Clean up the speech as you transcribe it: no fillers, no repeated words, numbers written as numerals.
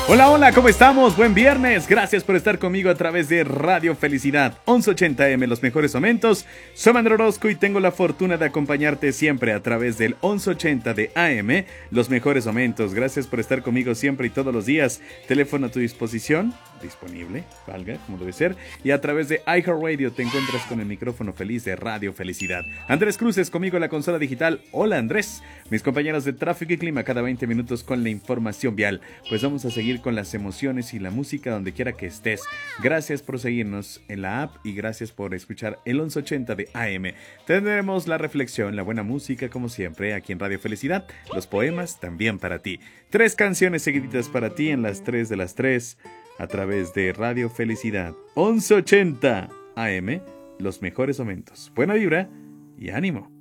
Hola, hola, ¿cómo estamos? Buen viernes. Gracias por estar conmigo a través de Radio Felicidad 1180M, los mejores momentos. Soy Manuel Orozco y tengo la fortuna de acompañarte siempre a través del 1180 de AM, los mejores momentos. Gracias por estar conmigo siempre y todos los días. Teléfono a tu disposición, disponible, valga, como debe ser. Y a través de iHeartRadio te encuentras con el micrófono feliz de Radio Felicidad. Andrés Cruces conmigo en la consola digital. Hola, Andrés. Mis compañeros de tráfico y clima cada 20 minutos con la información vial. Pues vamos a seguir con las emociones y la música donde quiera que estés. Gracias por seguirnos en la app y gracias por escuchar el 1180 de AM. Tendremos la reflexión, la buena música como siempre aquí en Radio Felicidad, los poemas también para ti. 3 canciones seguiditas para ti en las 3 de las 3 a través de Radio Felicidad 1180 AM, los mejores momentos. Buena vibra y ánimo.